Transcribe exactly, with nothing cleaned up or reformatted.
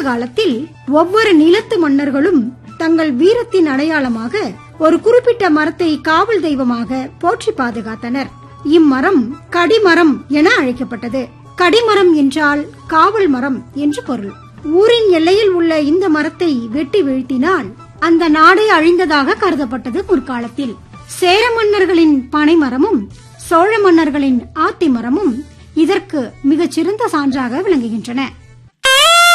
காலத்தில் ஒவ்வொரு நிலத்து மன்னர்களும் தங்கள் வீரத்தின் அடையாளமாக ஒரு குறிப்பிட்ட மரத்தை காவல் தெய்வமாக போற்றி பாதுகாத்தனர். இம்மரம் கடிமரம் என அழைக்கப்பட்டது. கடிமரம் என்றால் காவல் மரம் என்று பொருள். ஊரின் எல்லையில் உள்ள இந்த மரத்தை வெட்டி வீழ்த்தினால் அந்த நாடே அழிந்ததாக கருதப்பட்டது முற்காலத்தில். சேர மன்னர்களின் பனைமரமும் சோழ மன்னர்களின் ஆத்தி மரமும் இதற்கு மிகச்சிறந்த சான்றாக விளங்குகின்றன.